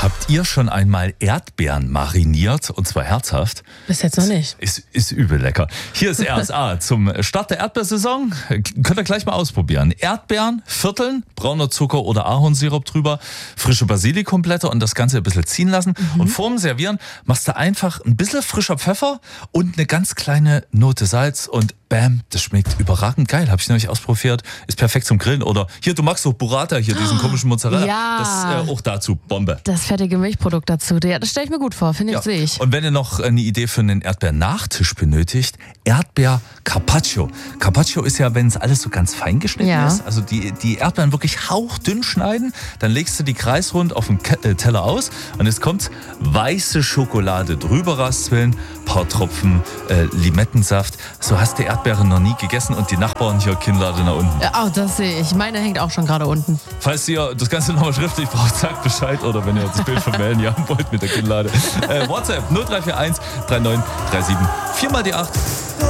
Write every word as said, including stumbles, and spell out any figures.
Habt ihr schon einmal Erdbeeren mariniert, und zwar herzhaft? Bis jetzt noch nicht. Ist, ist übel lecker. Hier ist R S A zum Start der Erdbeersaison. Könnt ihr gleich mal ausprobieren. Erdbeeren, vierteln, brauner Zucker oder Ahornsirup drüber, frische Basilikumblätter und das Ganze ein bisschen ziehen lassen. Mhm. Und vorm Servieren machst du einfach ein bisschen frischer Pfeffer und eine ganz kleine Note Salz und bam, das schmeckt überragend geil. Habe ich nämlich ausprobiert. Ist perfekt zum Grillen. Oder hier, du magst doch Burrata, hier diesen komischen Mozzarella. Ja. Das ist äh, auch dazu Bombe. Das fertige Milchprodukt dazu. Ja, das stelle ich mir gut vor, finde ich, Ja. sehe ich. Und wenn ihr noch eine Idee für einen Erdbeernachtisch benötigt, Erdbeer Carpaccio. Carpaccio ist ja, wenn es alles so ganz fein geschnitten Ja. ist, also die, die Erdbeeren wirklich hauchdünn schneiden, dann legst du die kreisrund auf den Ke- äh, Teller aus und es kommt weiße Schokolade drüber raspeln, paar Tropfen äh, Limettensaft. So hast du Erdbeeren noch nie gegessen und die Nachbarn hier Kinnlade nach unten. Ja, oh, das sehe ich. Meine hängt auch schon gerade unten. Falls ihr das Ganze nochmal schriftlich braucht, sagt Bescheid. Oder wenn ihr das Bild von Melanie haben wollt mit der Kinnlade. Äh, WhatsApp null drei vier eins drei neun drei sieben vier mal die acht.